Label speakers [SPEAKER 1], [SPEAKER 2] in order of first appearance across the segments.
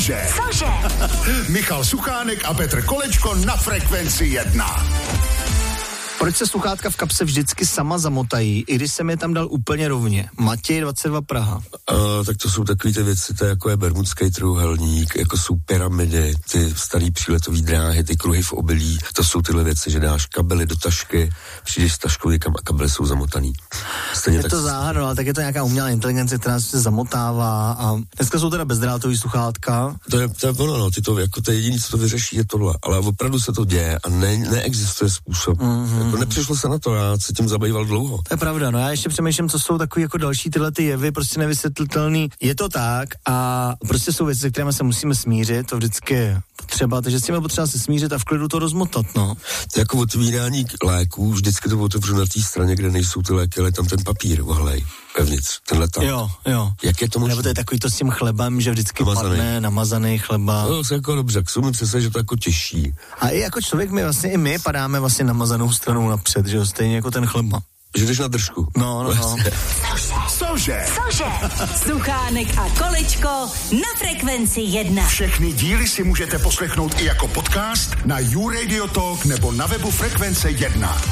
[SPEAKER 1] Cože? Michal Suchánek a Petr Kolečko na Frekvenci 1.
[SPEAKER 2] Proč se sluchátka v kapse vždycky sama zamotají, i když jsem je tam dal úplně rovně? Matěj 22 Praha.
[SPEAKER 3] Tak to jsou takový ty věci, to jako je Bermudský trojúhelník, jako jsou pyramidy, ty starý příletový dráhy, ty kruhy v obilí, to jsou tyhle věci, že dáš kabely do tašky, přijdeš s taškou někam a kabely jsou zamotaný. Stejně
[SPEAKER 2] je
[SPEAKER 3] tak
[SPEAKER 2] to záhadno, ale tak je to nějaká umělá inteligence, která se zamotává a dneska jsou teda bezdrátový sluchátka.
[SPEAKER 3] To je ono, no, ty to, jako to jediné, co to vyřeší, je tohle, ale opravdu se to děje a neexistuje způsob. Jako nepřišlo se na to, já se tím zabýval dlouho.
[SPEAKER 2] To je pravda, no já ještě přemýšlím, co jsou takový jako další tyhle ty jevy, prostě nevysvětlitelný. Je to tak a prostě jsou věci, se kterými se musíme smířit, to vždycky je potřeba, takže s tím je potřeba se smířit a v klidu to rozmotat, no.
[SPEAKER 3] To jako otvírání léků, vždycky to otevřu na té straně, kde nejsou ty léky, ale tam ten papír, ohlej, vevnitř, tenhle tam.
[SPEAKER 2] Jo.
[SPEAKER 3] Jak je to možné?
[SPEAKER 2] Nebo to je takový to s tím chlebem, že vždycky padne namazaný chleba.
[SPEAKER 3] No, to je jako dobře, k mi přesně, že to jako těžší.
[SPEAKER 2] A i jako člověk, my padáme vlastně namazanou stranou napřed, že jo, stejně jako ten chleba.
[SPEAKER 3] Že jdeš na držku.
[SPEAKER 2] No.
[SPEAKER 1] Cože?
[SPEAKER 4] Suchánek a Kolečko na Frekvenci 1.
[SPEAKER 1] Všechny díly si můžete poslechnout i jako podcast na YouRadio Talk nebo na webu Frekvence 1.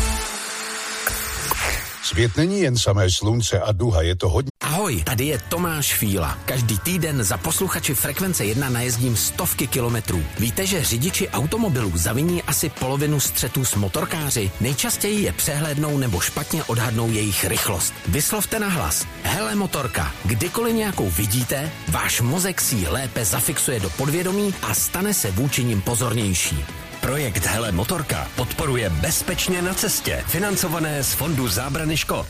[SPEAKER 5] Svět není jen samé slunce a duha, je to hodně.
[SPEAKER 6] Ahoj, tady je Tomáš Fíla. Každý týden za posluchači Frekvence 1 najezdím stovky kilometrů. Víte, že řidiči automobilů zaviní asi polovinu střetů s motorkáři? Nejčastěji je přehlédnou nebo špatně odhadnou jejich rychlost. Vyslovte nahlas. Hele motorka, kdykoliv nějakou vidíte, váš mozek si ji lépe zafixuje do podvědomí a stane se vůči nim pozornější.
[SPEAKER 7] Projekt Hele motorka podporuje Bezpečně na cestě, financované z Fondu zábrany škod.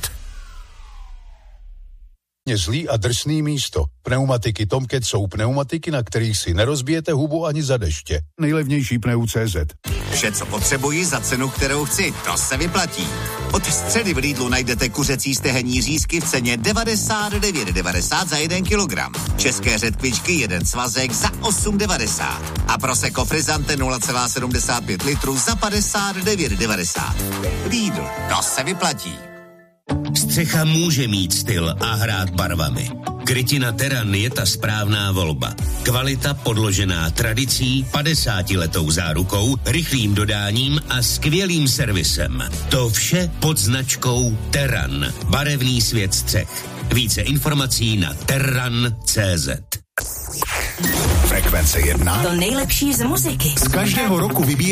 [SPEAKER 5] Zlý a drsný místo. Pneumatiky Tomcat jsou pneumatiky, na kterých si nerozbijete hubu ani za deště. Nejlevnější pneu.cz.
[SPEAKER 8] Vše, co potřebuji za cenu, kterou chci, to se vyplatí. Od středy v Lidlu najdete kuřecí stehenní řízky v ceně 99,90 za 1 kilogram. České řetkvičky 1 svazek za 8,90. A Prosecco Frizzante 0,75 litru za 59,90. Lidl, to se vyplatí.
[SPEAKER 9] Střecha může mít styl a hrát barvami. Krytina Terran je ta správná volba. Kvalita podložená tradicí, 50letou zárukou, rychlým dodáním a skvělým servisem. To vše pod značkou Terran. Barevný svět střech. Více informací na terran.cz.
[SPEAKER 1] Frekvence 1.
[SPEAKER 4] To nejlepší z muziky.
[SPEAKER 1] Z každého roku vybíráme